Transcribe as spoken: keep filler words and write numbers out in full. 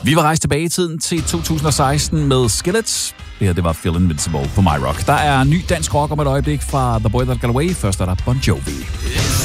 Vi var rejst tilbage i tiden til to tusind og seksten med Skillets. Det her, det var Feel Invincible på My Rock. Der er ny dansk rock om et øjeblik fra The Boy That Got Away. Først er der Bon Jovi.